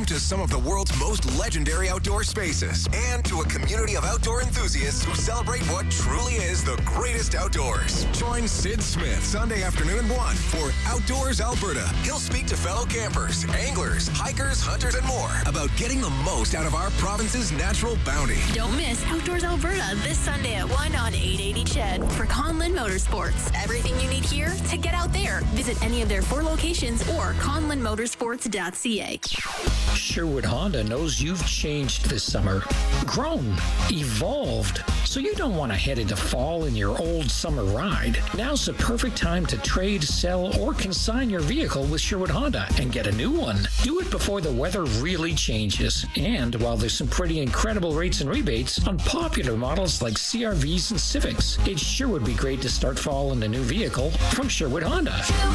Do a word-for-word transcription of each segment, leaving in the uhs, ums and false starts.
to some of the world's most legendary outdoor spaces and to a community of outdoor enthusiasts who celebrate what truly is the greatest outdoors. Join Sid Smith Sunday afternoon at one for Outdoors Alberta. He'll speak to fellow campers, anglers, hikers, hunters, and more about getting the most out of our province's natural bounty. Don't miss Outdoors Alberta this Sunday at one on eight eighty C H E D for Conlin Motorsports. Everything you need here to get out there. Visit any of their four locations or conlin motorsports dot c a. Sherwood Honda knows you've changed this summer, grown, evolved, so you don't want to head into fall in your old summer ride. Now's the perfect time to trade, sell, or consign your vehicle with Sherwood Honda and get a new one. Do it before the weather really changes, and while there's some pretty incredible rates and rebates on popular models like C R Vs and Civics, it sure would be great to start fall in a new vehicle from Sherwood Honda.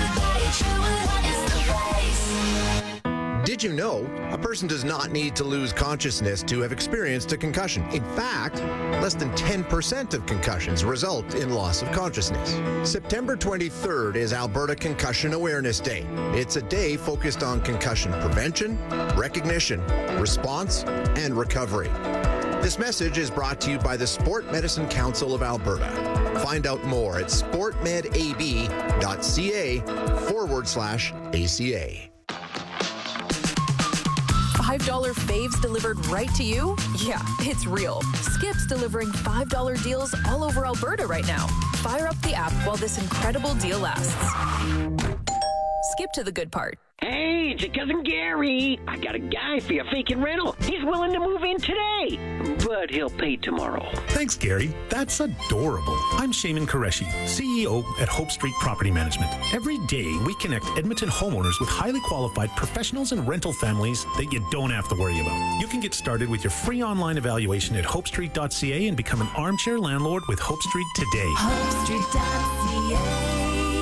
Did you know a person does not need to lose consciousness to have experienced a concussion? In fact, less than ten percent of concussions result in loss of consciousness. September twenty-third is Alberta Concussion Awareness Day. It's a day focused on concussion prevention, recognition, response, and recovery. This message is brought to you by the Sport Medicine Council of Alberta. Find out more at sportmedab.ca forward slash ACA. five dollar faves delivered right to you? Yeah, it's real. Skip's delivering five dollar deals all over Alberta right now. Fire up the app while this incredible deal lasts. Skip to the good part. Hey, it's your cousin Gary. I got a guy for your vacant rental. He's willing to move in today, but he'll pay tomorrow. Thanks, Gary. That's adorable. I'm Shaman Qureshi, C E O at Hope Street Property Management. Every day, we connect Edmonton homeowners with highly qualified professionals and rental families that you don't have to worry about. You can get started with your free online evaluation at hope street dot c a and become an armchair landlord with Hope Street today. hope street dot c a.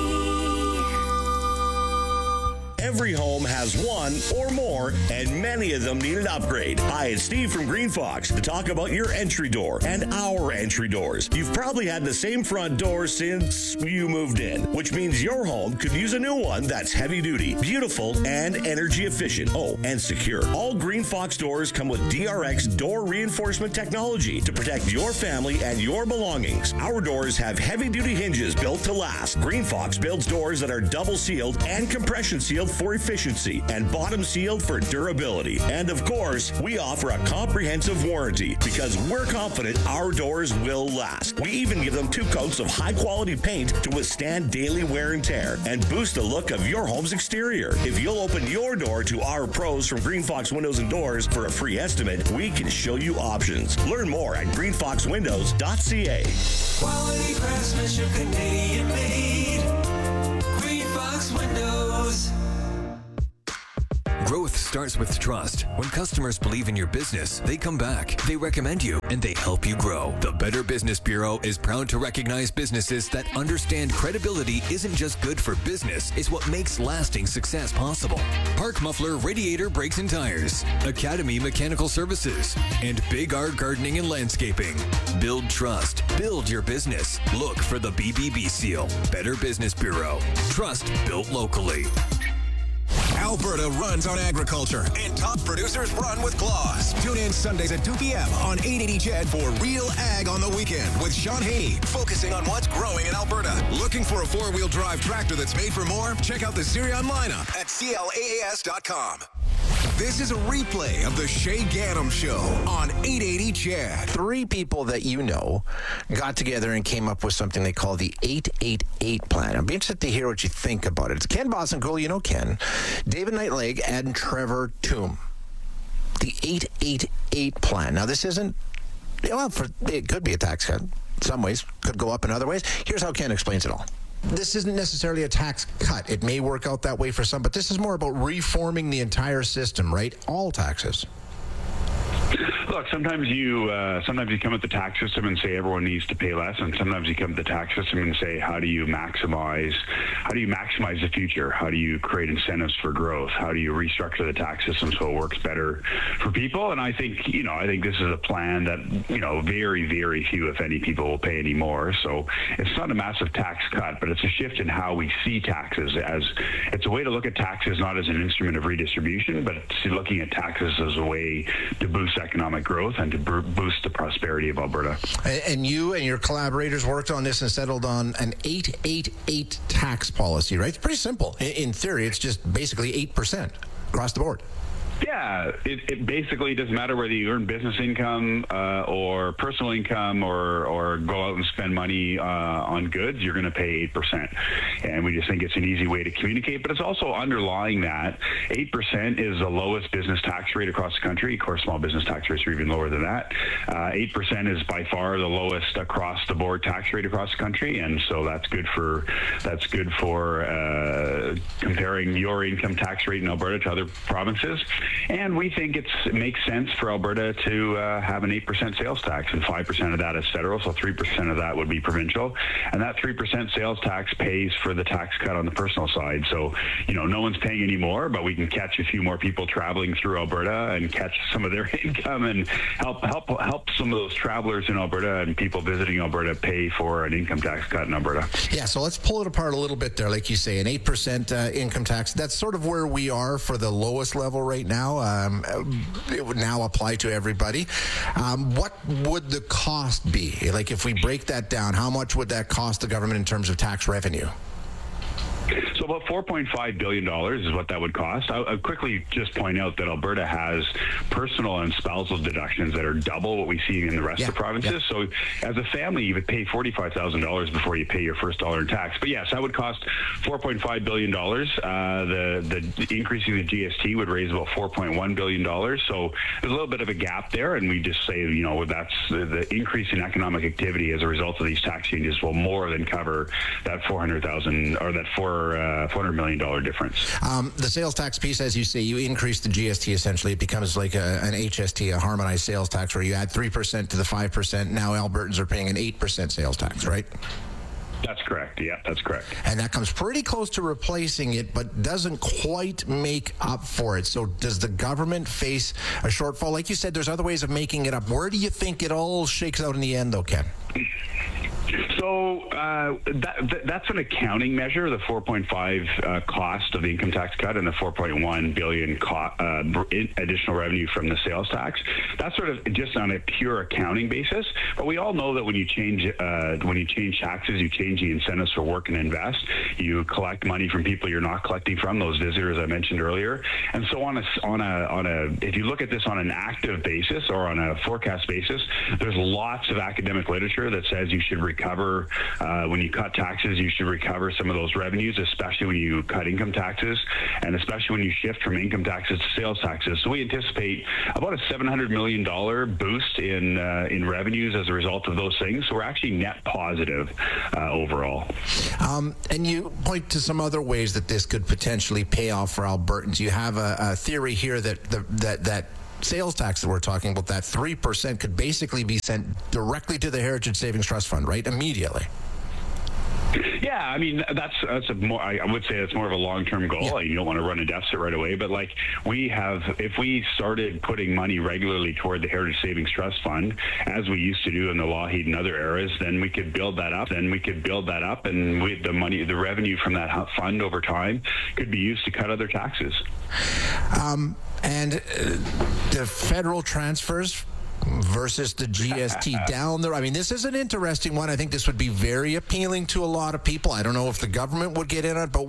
Every home has one or more, and many of them need an upgrade. Hi, it's Steve from Green Fox to talk about your entry door and our entry doors. You've probably had the same front door since you moved in, which means your home could use a new one that's heavy duty, beautiful, and energy efficient. Oh, and secure. All Green Fox doors come with D R X door reinforcement technology to protect your family and your belongings. Our doors have heavy duty hinges built to last. Green Fox builds doors that are double sealed and compression sealed for efficiency and bottom sealed for durability. And of course, we offer a comprehensive warranty because we're confident our doors will last. We even give them two coats of high quality paint to withstand daily wear and tear and boost the look of your home's exterior. If you'll open your door to our pros from Green Fox Windows and Doors for a free estimate, we can show you options. Learn more at green fox windows dot c a. Quality craftsmanship, Canadian made. Green Fox Windows. Growth starts with trust. When customers believe in your business, they come back, they recommend you, and they help you grow. The Better Business Bureau is proud to recognize businesses that understand credibility isn't just good for business, it's what makes lasting success possible. Park Muffler Radiator Brakes and Tires, Academy Mechanical Services, and Big R Gardening and Landscaping. Build trust. Build your business. Look for the B B B seal. Better Business Bureau. Trust built locally. Alberta runs on agriculture, and top producers run with claws. Tune in Sundays at two p.m. on eight eighty C H E D for Real Ag on the Weekend with Sean Haney, focusing on what's growing in Alberta. Looking for a four-wheel drive tractor that's made for more? Check out the Sirion lineup at C L A A S dot com. This is a replay of the Shay Gaddam Show on eight eighty C H E D. Three people that you know got together and came up with something they call the eight eight eight plan. I'd be interested to hear what you think about it. It's Ken Bossencool, you know Ken, David Knightleg, and Trevor Toom. The eight eight eight plan. Now, this isn't, well, for, it could be a tax cut. In some ways, could go up in other ways. Here's how Ken explains it all. This isn't necessarily a tax cut. It may work out that way for some, but this is more about reforming the entire system, right? All taxes. Look, sometimes you uh, sometimes you come at the tax system and say everyone needs to pay less, and sometimes you come at the tax system and say how do you maximize how do you maximize the future? How do you create incentives for growth? How do you restructure the tax system so it works better for people? And I think you know I think this is a plan that you know very very few, if any, people will pay any more. So it's not a massive tax cut, but it's a shift in how we see taxes. As it's a way to look at taxes not as an instrument of redistribution, but it's looking at taxes as a way to boost economic growth and to b- boost the prosperity of Alberta. And you and your collaborators worked on this and settled on an eight eight eight tax policy, right? It's pretty simple. In theory, it's just basically eight percent across the board. Yeah, it, it basically doesn't matter whether you earn business income uh, or personal income or, or go out and spend money uh, on goods, you're going to pay eight percent. And we just think it's an easy way to communicate. But it's also underlying that eight percent is the lowest business tax rate across the country. Of course, small business tax rates are even lower than that. Uh, eight percent is by far the lowest across the board tax rate across the country. And so that's good for, that's good for uh, comparing your income tax rate in Alberta to other provinces. And we think it's, it makes sense for Alberta to uh, have an eight percent sales tax, and five percent of that is federal, so three percent of that would be provincial. And that three percent sales tax pays for the tax cut on the personal side. So, you know, no one's paying any more, but we can catch a few more people traveling through Alberta and catch some of their income and help help help some of those travelers in Alberta and people visiting Alberta pay for an income tax cut in Alberta. Yeah, so let's pull it apart a little bit there. Like you say, an eight percent uh, income tax, that's sort of where we are for the lowest level right now. Um, it would now apply to everybody. Um, what would the cost be? Like if we break that down, how much would that cost the government in terms of tax revenue? So about four point five billion dollars is what that would cost. I'll, I'll quickly just point out that Alberta has personal and spousal deductions that are double what we see in the rest yeah, of the provinces. Yeah. So as a family, you would pay forty-five thousand dollars before you pay your first dollar in tax. But yes, that would cost four point five billion dollars. Uh, the, the increasing the G S T would raise about four point one billion dollars. So there's a little bit of a gap there, and we just say, you know, that's the, the increase in economic activity as a result of these tax changes will more than cover that four hundred thousand or that four Uh, four hundred million dollars difference. Um, the sales tax piece, as you say, you increase the G S T essentially. It becomes like a, an H S T, a harmonized sales tax, where you add three percent to the five percent. Now Albertans are paying an eight percent sales tax, right? That's correct. Yeah, that's correct. And that comes pretty close to replacing it, but doesn't quite make up for it. So does the government face a shortfall? Like you said, there's other ways of making it up. Where do you think it all shakes out in the end, though, Ken? So uh, that, that, that's an accounting measure, the four point five uh, cost of the income tax cut and the four point one billion co- uh, additional revenue from the sales tax. That's sort of just on a pure accounting basis. But we all know that when you change uh, when you change taxes, you change the incentives for work and invest. You collect money from people you're not collecting from, those visitors I mentioned earlier. And so on a on a on a if you look at this on an active basis or on a forecast basis, there's lots of academic literature that says you should recover uh, when you cut taxes, you should recover some of those revenues, especially when you cut income taxes, and especially when you shift from income taxes to sales taxes. So we anticipate about a seven hundred million dollars boost in uh, in revenues as a result of those things. So we're actually net positive uh, overall. Um, and you point to some other ways that this could potentially pay off for Albertans. You have a, a theory here that the, that that. sales tax that we're talking about, that three percent could basically be sent directly to the Heritage Savings Trust Fund, right? Immediately. Yeah, I mean, that's that's a more, I would say that's more of a long-term goal. Yeah. You don't want to run a deficit right away, but like we have, if we started putting money regularly toward the Heritage Savings Trust Fund, as we used to do in the Lougheed and other eras, then we could build that up, then we could build that up, and we, the money, the revenue from that fund over time could be used to cut other taxes. Um, and uh, the federal transfers versus the G S T down there. I mean, this is an interesting one. I think this would be very appealing to a lot of people. I don't know if the government would get in on it, but